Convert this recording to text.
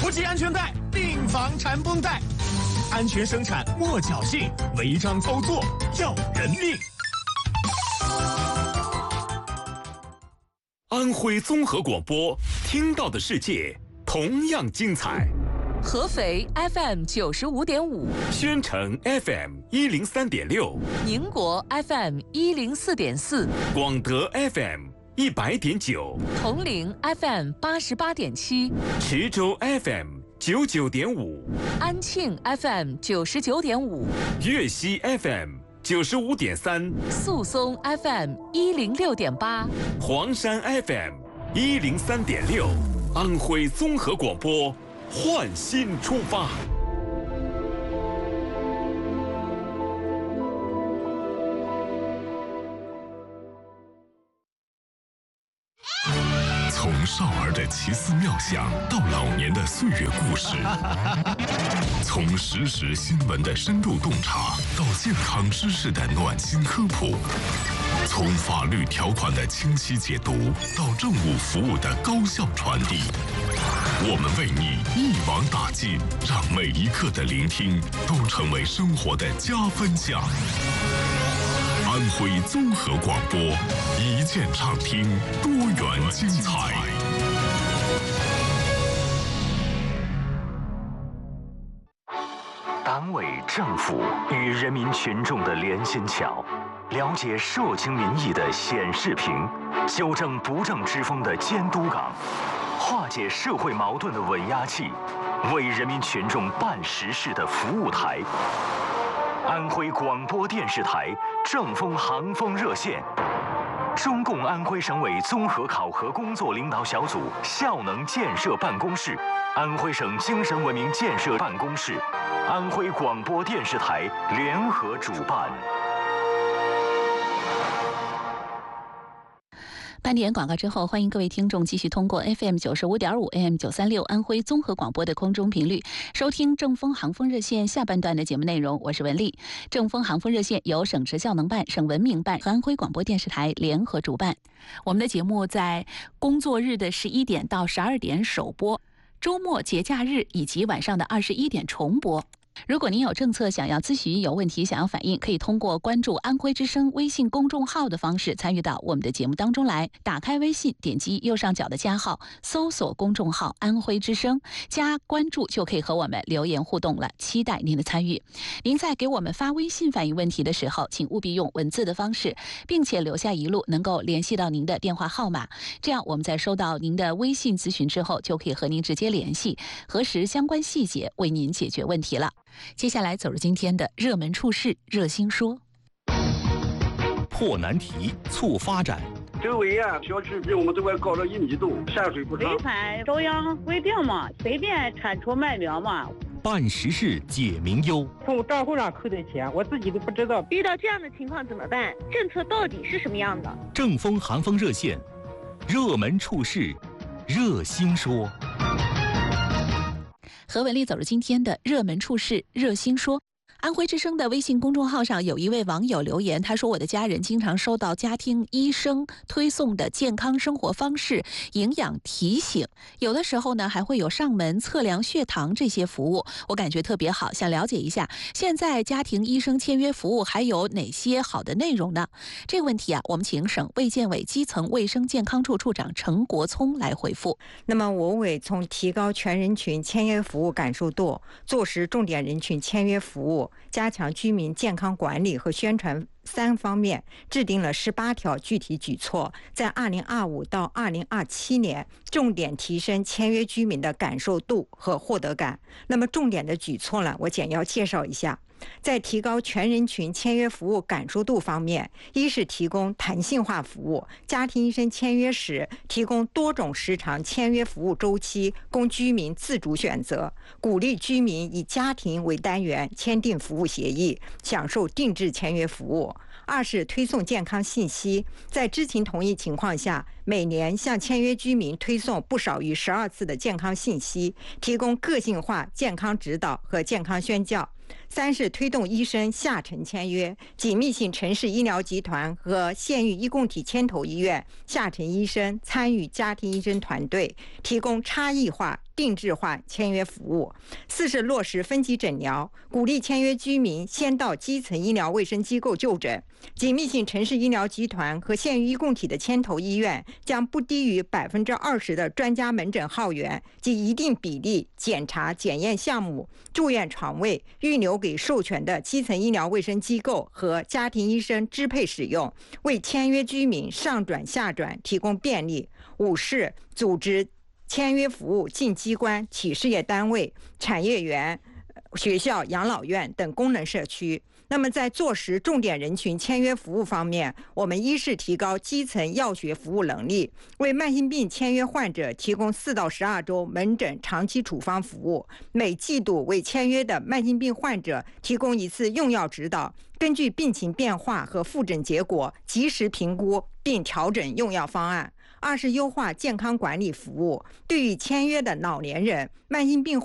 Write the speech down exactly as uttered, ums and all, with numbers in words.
不系安全带，另防缠绷带。安全生产莫侥幸，违章操作要人命。安徽综合广播，听到的世界同样精彩。 合肥 F M 九十五点五， 宣城 F M 一零三点六， 宁国 F M 一零四点四， 广德 F M 一百点九， 铜陵 F M 八十八点七， 池州 F M 九九点五， 安庆 F M 九十九点五， 粤西 F M 九十五点三， 宿松 F M 一零六点八， 黄山 F M 一零三点六，安徽综合广播，焕新出发。 从少儿的奇思妙想到老年的岁月故事，从实时新闻的深度洞察到健康知识的暖心科普，从法律条款的清晰解读到政务服务的高效传递，我们为你一网打尽，让每一刻的聆听都成为生活的加分项。安徽综合广播，一键畅听，多元精彩。 党委政府与人民群众的连心桥，了解社情民意的显示屏，纠正不正之风的监督岗，化解社会矛盾的稳压器，为人民群众办实事的服务台。安徽广播电视台正风航风热线，中共安徽省委综合考核工作领导小组效能建设办公室，安徽省精神文明建设办公室，安徽广播电视台联合主办。 半点广告之后，欢迎各位听众继续通过 F M 九十五点五 A M 九三六安徽综合广播的空中频率收听正风航风热线下半段的节目内容。我是文丽。正风航风热线由省直效能办、省文明办和安徽广播电视台联合主办。我们的节目在工作日的十一点到十二点首播，周末节假日以及晚上的二十一点重播。如果您有政策想要咨询、有问题想要反映，可以通过关注安徽之声微信公众号的方式参与到我们的节目当中来。打开微信，点击右上角的加号，搜索公众号安徽之声，加关注就可以和我们留言互动了，期待您的参与。您在给我们发微信反映问题的时候，请务必用文字的方式，并且留下一路能够联系到您的电话号码，这样我们在收到您的微信咨询之后，就可以和您直接联系，核实相关细节，为您解决问题了。接下来走入今天的热门处事热心说， 破难题促发展。 周围啊，小区比我们这块高了一米多，下水不畅。 违反中央规定嘛，随便铲除卖苗嘛。 办实事解民忧。 从账户上扣的钱，我自己都不知道。 遇到这样的情况怎么办？政策到底是什么样的？ 正风寒风热线，热门处事热心说。 和文丽走入今天的热门处事热心说。安徽之声的微信公众号上有一位网友留言，他说我的家人经常收到家庭医生推送的健康生活方式、营养提醒，有的时候呢还会有上门测量血糖这些服务，我感觉特别好，想了解一下现在家庭医生签约服务还有哪些好的内容呢？这个问题啊，我们请省卫健委基层卫生健康处处长陈国聪来回复。 那么我委从提高全人群签约服务感受度，做实重点人群签约服务，加强居民健康管理和宣传三方面，制定了十八条具体举措，在二零二五到二零二七年重点提升签约居民的感受度和获得感。那么重点的举措呢，我简要介绍一下。在提高全人群签约服务感受度方面，一是提供弹性化服务，家庭医生签约时提供多种时长签约服务周期，供居民自主选择，鼓励居民以家庭为单元签订服务协议，享受定制签约服务。二是推送健康信息，在知情同意情况下， 每年向签约居民推送不少于十二次的健康信息，提供个性化健康指导和健康宣教。三是推动医生下沉签约，紧密性城市医疗集团和县域医共体牵头医院下沉医生参与家庭医生团队，提供差异化定制化签约服务。四是落实分级诊疗，鼓励签约居民先到基层医疗卫生机构就诊。紧密性城市医疗集团和县域医共体的牵头医院将不低于百分之二十的专家门诊号源及一定比例检查检验项目、住院床位预留给授权的基层医疗卫生机构和家庭医生支配使用，为签约居民上转下转提供便利。五是组织签约服务进机关、企事业单位、产业园、学校、养老院等功能社区。那么在坐实重点人群签约服务方面，我们一是提高基层药学服务能力，为慢性病签约患者提供四到十二周门诊长期处方服务，每季度为签约的慢性病患者提供一次用药指导，根据病情变化和复诊结果及时评估并调整用药方案。二是优化健康管理服务，对于签约的老年人、慢性病患